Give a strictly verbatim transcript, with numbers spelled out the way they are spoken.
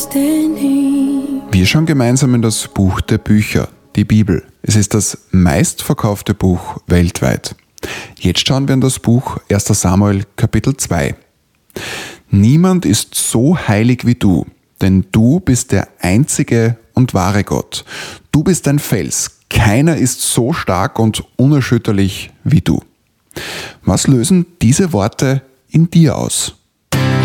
Wir schauen gemeinsam in das Buch der Bücher, die Bibel. Es ist das meistverkaufte Buch weltweit. Jetzt schauen wir in das Buch erster Samuel Kapitel zwei. Niemand ist so heilig wie du, denn du bist der einzige und wahre Gott. Du bist ein Fels. Keiner ist so stark und unerschütterlich wie du. Was lösen diese Worte in dir aus?